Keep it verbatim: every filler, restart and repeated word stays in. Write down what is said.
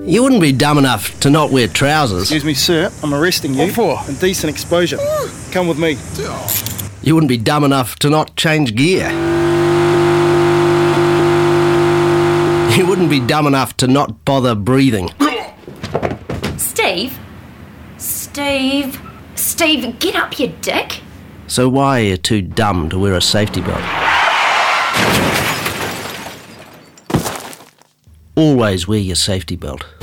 You wouldn't be dumb enough to not wear trousers. Excuse me, sir. I'm arresting you. What for? Indecent exposure. Come with me. You wouldn't be dumb enough to not change gear. You wouldn't be dumb enough to not bother breathing. Steve? Steve? Steve, get up, you dick. So why are you too dumb to wear a safety belt? Always wear your safety belt.